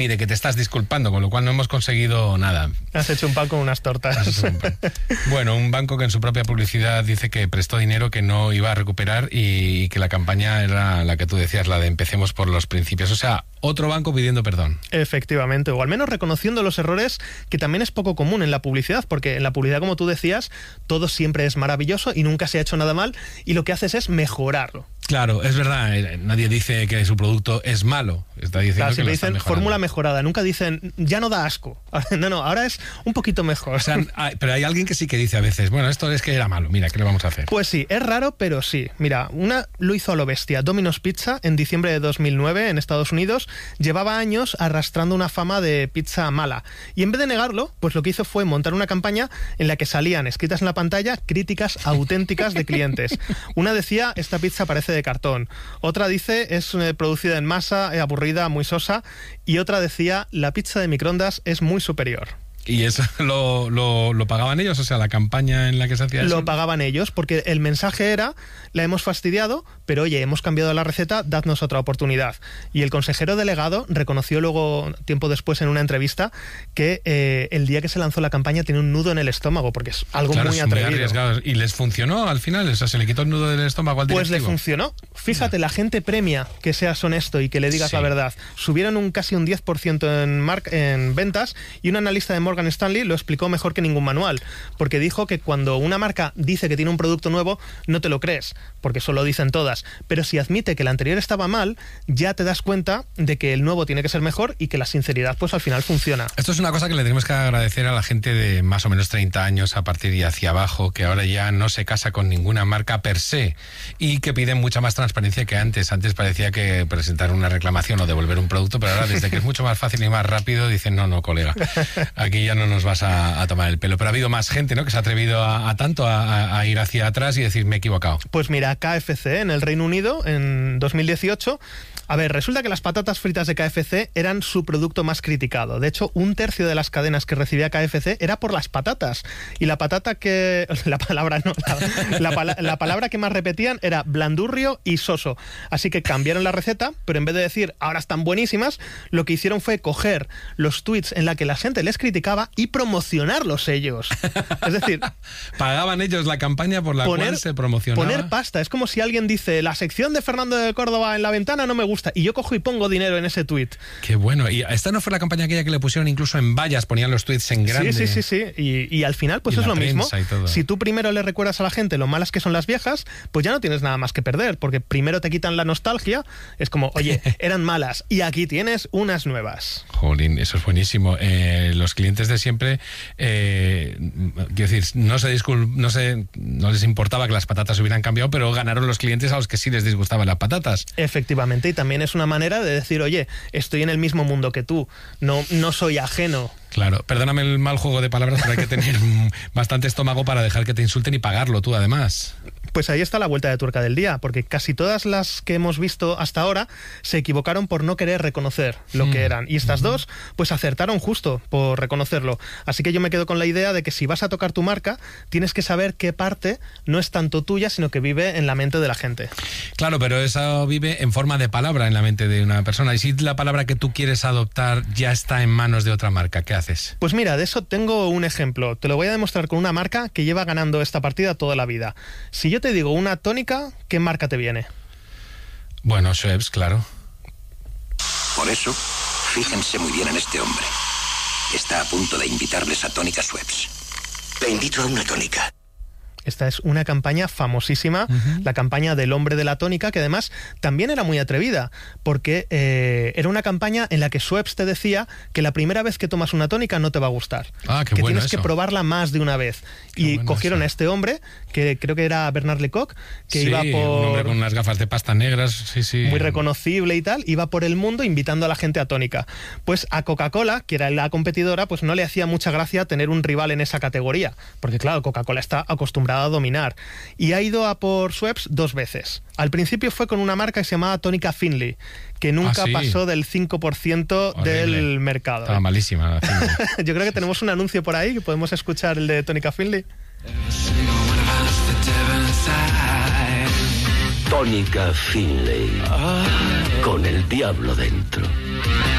y de que te estás disculpando, con lo cual no hemos conseguido nada. Has hecho un pan con unas tortas. Bueno, un banco que en su propia publicidad dice que prestó dinero que no iba a recuperar y que la campaña era la que tú decías, la de empecemos por los principios. O sea, otro banco pidiendo perdón. Efectivamente, o al menos reconociendo los errores, que también es poco común en la publicidad, porque en la publicidad, como tú decías, todo siempre es maravilloso y nunca se ha hecho nada mal, y lo que haces es mejorarlo. Claro, es verdad, nadie dice que su producto es malo, está diciendo claro, que lo está dicen mejorando. fórmula mejorada, nunca dicen ya no da asco. No, ahora es un poquito mejor. O sea, pero hay alguien que sí que dice a veces, bueno, esto es que era malo, mira, ¿qué le vamos a hacer? Pues sí, es raro, pero sí. Mira, una lo hizo a lo bestia. Domino's Pizza, en diciembre de 2009, en Estados Unidos, llevaba años arrastrando una fama de pizza mala. Y en vez de negarlo, pues lo que hizo fue montar una campaña en la que salían escritas en la pantalla críticas auténticas de clientes. Una decía, esta pizza parece de cartón. Otra dice, es producida en masa, aburrida, muy sosa. Y otra decía, la pizza de microondas es muy superior. ¿Y eso lo pagaban ellos? O sea, la campaña en la que se hacía eso. Lo pagaban ellos, porque el mensaje era, la hemos fastidiado, pero oye, hemos cambiado la receta, dadnos otra oportunidad. Y el consejero delegado reconoció luego, tiempo después, en una entrevista, que el día que se lanzó la campaña tenía un nudo en el estómago, porque es algo muy atrevido. Muy arriesgado. ¿Y les funcionó al final? O sea, ¿se le quitó el nudo del estómago al directivo? Pues le funcionó. Fíjate, la gente premia que seas honesto y que le digas la verdad. Subieron casi un 10% en ventas, y un analista de Morgan Stanley lo explicó mejor que ningún manual, porque dijo que cuando una marca dice que tiene un producto nuevo, no te lo crees, porque eso lo dicen todas, pero si admite que el anterior estaba mal, ya te das cuenta de que el nuevo tiene que ser mejor y que la sinceridad pues al final funciona. Esto es una cosa que le tenemos que agradecer a la gente de más o menos 30 años a partir y hacia abajo, que ahora ya no se casa con ninguna marca per se y que piden mucha más transparencia que antes. Antes parecía que presentar una reclamación o devolver un producto, pero ahora desde que es mucho más fácil y más rápido dicen no, colega, aquí ya no nos vas a tomar el pelo. Pero ha habido más gente, ¿no?, que se ha atrevido a ir hacia atrás y decir, me he equivocado. Pues mira, KFC en el Reino Unido en 2018, a ver, resulta que las patatas fritas de KFC eran su producto más criticado. De hecho, 1/3 de las cadenas que recibía KFC era por las patatas. Y la patata que... La palabra que más repetían era blandurrio y soso. Así que cambiaron la receta, pero en vez de decir, ahora están buenísimas, lo que hicieron fue coger los tweets en la que la gente les criticaba y promocionarlos ellos. Es decir... Pagaban ellos la campaña por la cual se promocionaba. Poner pasta. Es como si alguien dice, la sección de Fernando de Córdoba en La Ventana no me gusta, y yo cojo y pongo dinero en ese tuit. Qué bueno. ¿Y esta no fue la campaña aquella que le pusieron incluso en vallas, ponían los tuits en grande? Sí. Y al final pues es lo mismo. Si tú primero le recuerdas a la gente lo malas que son las viejas, pues ya no tienes nada más que perder, porque primero te quitan la nostalgia. Es como, oye, eran malas y aquí tienes unas nuevas. Jolín, eso es buenísimo. Los clientes de siempre, quiero decir, no les importaba que las patatas hubieran cambiado, pero ganaron los clientes a los que sí les disgustaban las patatas. Efectivamente, y también es una manera de decir, oye, estoy en el mismo mundo que tú, no soy ajeno. Claro, perdóname el mal juego de palabras, pero hay que tener bastante estómago para dejar que te insulten y pagarlo tú, además. Pues ahí está la vuelta de tuerca del día, porque casi todas las que hemos visto hasta ahora se equivocaron por no querer reconocer lo que eran. Y estas dos, pues acertaron justo por reconocerlo. Así que yo me quedo con la idea de que si vas a tocar tu marca, tienes que saber qué parte no es tanto tuya, sino que vive en la mente de la gente. Claro, pero eso vive en forma de palabra en la mente de una persona. Y si la palabra que tú quieres adoptar ya está en manos de otra marca, ¿qué haces? Pues mira, de eso tengo un ejemplo. Te lo voy a demostrar con una marca que lleva ganando esta partida toda la vida. Si yo te digo una tónica, ¿qué marca te viene? Bueno, Schweppes, claro. Por eso, fíjense muy bien en este hombre. Está a punto de invitarles a tónica Schweppes. Te invito a una tónica. Esta es una campaña famosísima, la campaña del hombre de la tónica, que además también era muy atrevida, porque era una campaña en la que Schweppes te decía que la primera vez que tomas una tónica no te va a gustar, que tienes eso. que probarla más de una vez. Y cogieron eso. A este hombre, que creo que era Bernard Lecoq, que sí, iba por... un hombre con unas gafas de pasta negras, sí. Muy reconocible y tal, iba por el mundo invitando a la gente a tónica. Pues a Coca-Cola, que era la competidora, pues no le hacía mucha gracia tener un rival en esa categoría, porque claro, Coca-Cola está acostumbrada a dominar, y ha ido a por Schweppes 2 veces. Al principio fue con una marca que se llamaba Tónica Finley, que nunca pasó del 5% Horrible. Del mercado. Estaba malísima. Yo creo que tenemos un anuncio por ahí, que podemos escuchar el de Tónica Finley. Tónica Finley, con el diablo dentro.